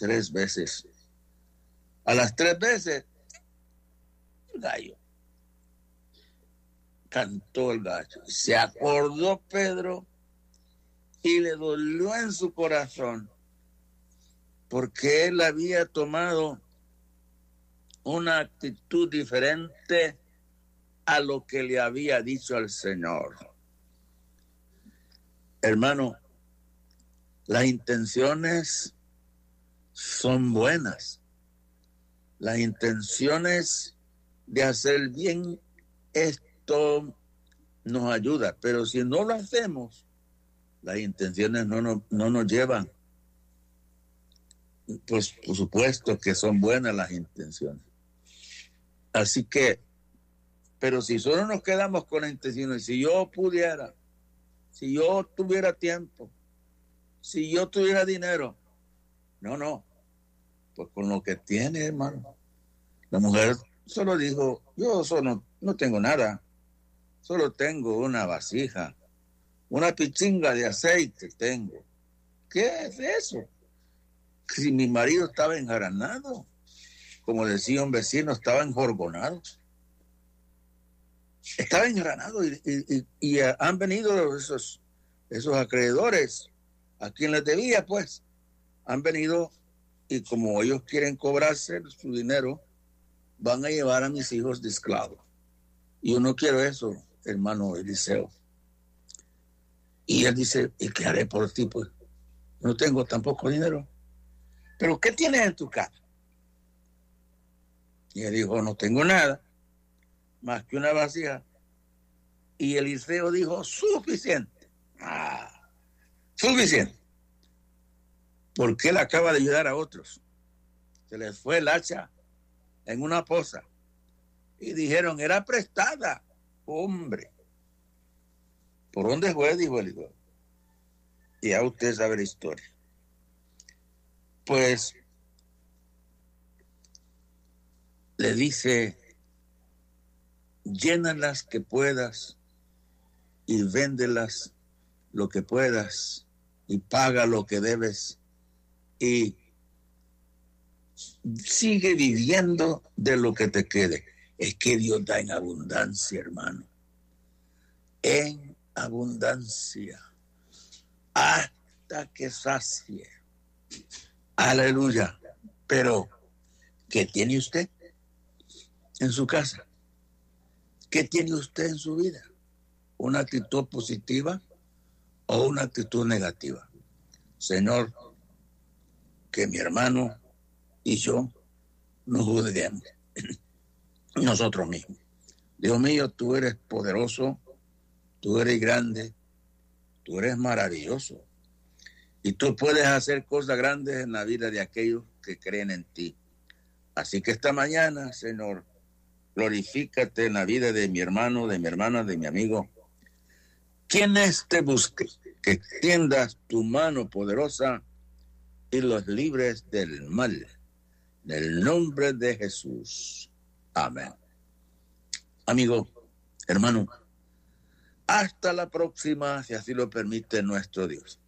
3 veces. A las 3 veces, el gallo. Cantó el gallo. Se acordó Pedro y le dolió en su corazón porque él había tomado una actitud diferente a lo que le había dicho al Señor. Hermano, las intenciones son buenas. Las intenciones de hacer bien, esto nos ayuda, pero si no lo hacemos, las intenciones no nos llevan. Pues por supuesto que son buenas las intenciones. Así que, pero si solo nos quedamos con las intenciones, si yo pudiera, si yo tuviera tiempo, si yo tuviera dinero, no, pues con lo que tiene, hermano. La mujer solo dijo, yo solo no tengo nada, solo tengo una vasija, una pichinga de aceite tengo. ¿Qué es eso? Si mi marido estaba enjaranado, como decía un vecino, estaba enjorgonado. Estaba enjaranado y han venido esos acreedores a quien les debía, pues. Han venido y como ellos quieren cobrarse su dinero, van a llevar a mis hijos de esclavos. Y yo no quiero eso, hermano Eliseo. Y él dice, ¿y qué haré por ti? Pues no tengo tampoco dinero. ¿Pero qué tienes en tu casa? Y él dijo, no tengo nada, más que una vasija. Y Eliseo dijo, suficiente. Suficiente. Porque él acaba de ayudar a otros. Se les fue el hacha en una poza. Y dijeron, era prestada. Hombre. ¿Por dónde fue? Dijo Eliseo. Y ya usted sabe la historia. Pues le dice, llénalas que puedas y véndelas lo que puedas y paga lo que debes y sigue viviendo de lo que te quede. Es que Dios da en abundancia, hermano. En abundancia. Hasta que sacie. Aleluya. Pero, ¿qué tiene usted en su casa? ¿Qué tiene usted en su vida? ¿Una actitud positiva o una actitud negativa? Señor, que mi hermano y yo nos juzguemos nosotros mismos. Dios mío, tú eres poderoso, tú eres grande, tú eres maravilloso. Y tú puedes hacer cosas grandes en la vida de aquellos que creen en ti. Así que esta mañana, Señor, glorifícate en la vida de mi hermano, de mi hermana, de mi amigo. Quienes te busquen, que extiendas tu mano poderosa y los libres del mal. En el nombre de Jesús. Amén. Amigo, hermano, hasta la próxima, si así lo permite nuestro Dios.